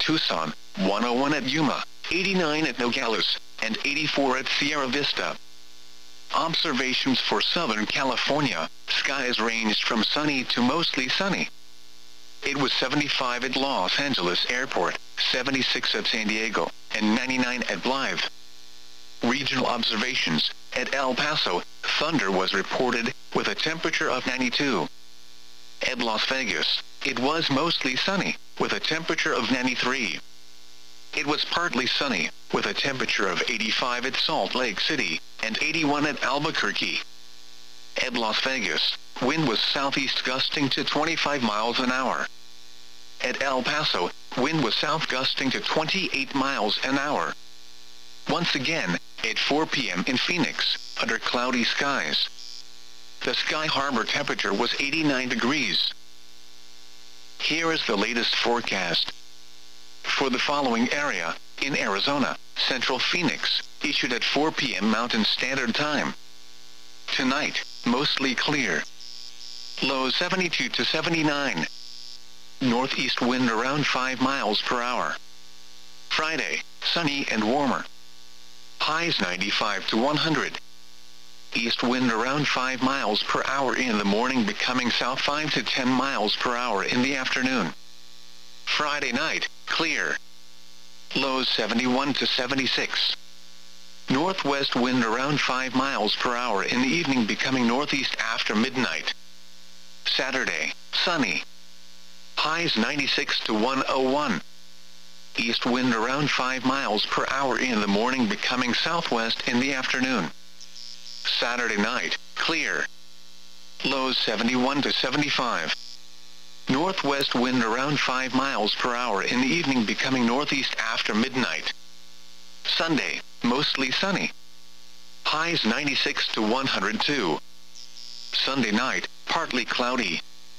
Tucson, 101 at Yuma, 89 at Nogales, and 84 at Sierra Vista. Observations for Southern California, skies ranged from sunny to mostly sunny. It was 75 at Los Angeles Airport, 76 at San Diego, and 99 at Blythe. Regional observations, at El Paso, thunder was reported, with a temperature of 92. At Las Vegas, it was mostly sunny, with a temperature of 93. It was partly sunny, with a temperature of 85 at Salt Lake City, and 81 at Albuquerque. At Las Vegas, wind was southeast gusting to 25 miles an hour. At El Paso, wind was south gusting to 28 miles an hour. Once again, at 4 p.m. in Phoenix, under cloudy skies. The Sky Harbor temperature was 89 degrees. Here is the latest forecast. For the following area, in Arizona, Central Phoenix, issued at 4 p.m. Mountain Standard Time. Tonight, mostly clear. Low 72 to 79. Northeast wind around 5 miles per hour. Friday, sunny and warmer. Highs 95 to 100. East wind around 5 miles per hour in the morning, becoming south 5 to 10 miles per hour in the afternoon. Friday night, clear. Lows 71 to 76. Northwest wind around 5 miles per hour in the evening, becoming northeast after midnight. Saturday, sunny. Highs 96 to 101. East wind around 5 miles per hour in the morning, becoming southwest in the afternoon. Saturday night, clear. Lows 71 to 75. Northwest wind around 5 miles per hour in the evening, becoming northeast after midnight. Sunday, mostly sunny. Highs 96 to 102. Sunday night, partly cloudy.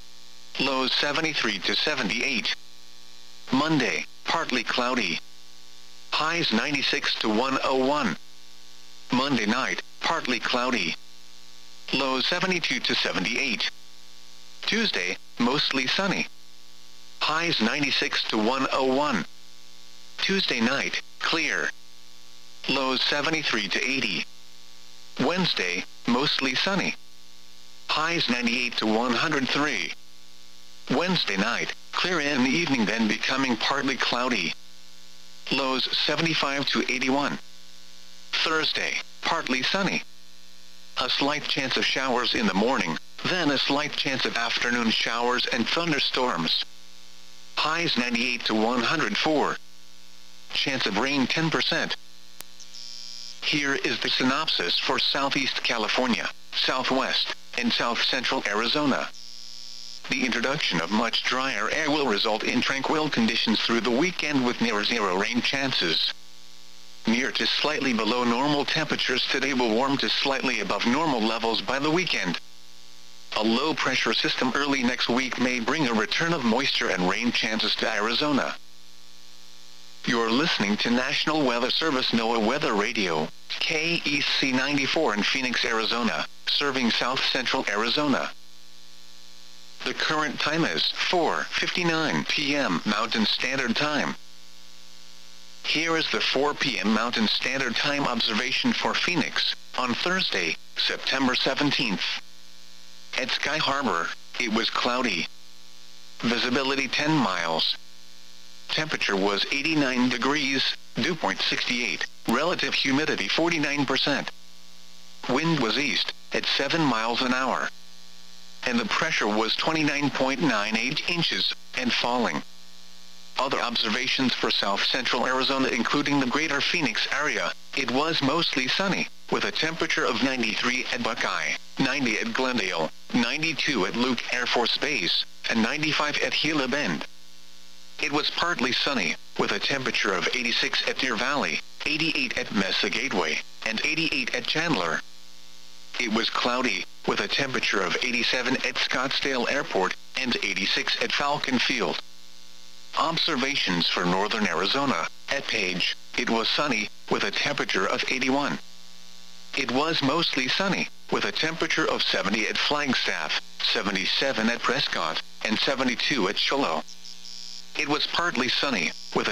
Lows 73 to 78. Monday, partly cloudy. Highs 96 to 101. Monday night, partly cloudy. Lows 72 to 78. Tuesday, mostly sunny. Highs 96 to 101. Tuesday night, clear. Lows 73 to 80. Wednesday, mostly sunny. Highs 98 to 103. Wednesday night, clear in the evening, then becoming partly cloudy. Lows 75 to 81. Thursday, partly sunny. A slight chance of showers in the morning, then a slight chance of afternoon showers and thunderstorms. Highs 98 to 104. Chance of rain 10%. Here is the synopsis for Southeast California, Southwest, and South Central Arizona. The introduction of much drier air will result in tranquil conditions through the weekend, with near zero rain chances. Near to slightly below normal temperatures today will warm to slightly above normal levels by the weekend. A low-pressure system early next week may bring a return of moisture and rain chances to Arizona. You're listening to National Weather Service NOAA Weather Radio, KEC 94 in Phoenix, Arizona, serving South Central Arizona. The current time is 4:59 p.m. Mountain Standard Time. Here is the 4 p.m. Mountain Standard Time observation for Phoenix, on Thursday, September 17th. At Sky Harbor, it was cloudy. Visibility 10 miles. Temperature was 89 degrees, dew point 68, relative humidity 49%. Wind was east, at 7 miles an hour. And the pressure was 29.98 inches, and falling. Other observations for South Central Arizona, including the greater Phoenix area, it was mostly sunny, with a temperature of 93 at Buckeye, 90 at Glendale, 92 at Luke Air Force Base, and 95 at Gila Bend. It was partly sunny, with a temperature of 86 at Deer Valley, 88 at Mesa Gateway, and 88 at Chandler. It was cloudy, with a temperature of 87 at Scottsdale Airport, and 86 at Falcon Field. Observations for northern Arizona, at Page, it was sunny, with a temperature of 81. It was mostly sunny, with a temperature of 70 at Flagstaff, 77 at Prescott, and 72 at Shiloh. It was partly sunny, with a